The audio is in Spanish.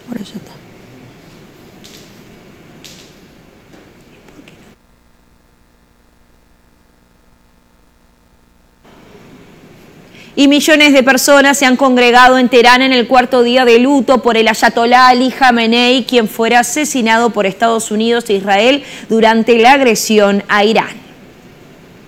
Ahora ya está. Y millones de personas se han congregado en Teherán en el cuarto día de luto por el ayatolá Ali Jamenei, quien fuera asesinado por Estados Unidos e Israel durante la agresión a Irán.